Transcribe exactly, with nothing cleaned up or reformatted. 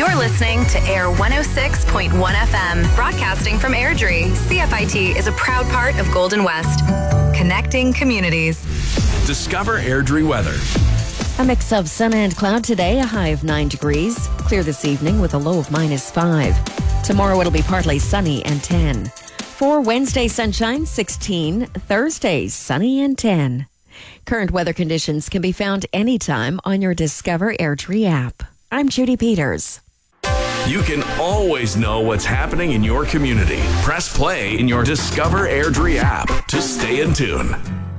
You're listening to Air one oh six point one F M, broadcasting from Airdrie. C F I T is a proud part of Golden West, connecting communities. Discover Airdrie weather. A mix of sun and cloud today, a high of nine degrees. Clear this evening with a low of minus five. Tomorrow it'll be partly sunny and ten. For Wednesday, sunshine, sixteen. Thursday, sunny and ten. Current weather conditions can be found anytime on your Discover Airdrie app. I'm Judy Peters. You can always know what's happening in your community. Press play in your Discover Airdrie app to stay in tune.